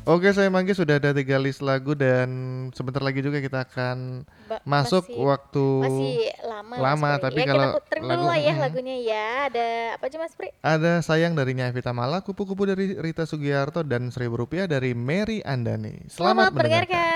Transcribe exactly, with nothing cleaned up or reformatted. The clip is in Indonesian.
Oke, saya Manggi sudah ada tiga list lagu dan sebentar lagi juga kita akan Ba masuk masih waktu masih lama Mas lama. Pri. Tapi Ya kita kalau puterin dulu lagu lah ya mm, lagunya ya. Ada apa aja Mas Pri? ada Sayang dari Nyah Evita Mala, Kupu-Kupu dari Rita Sugiarto, dan Seribu Rupiah dari Mary Andani. Selamat Selamat mendengarkan. mendengarkan.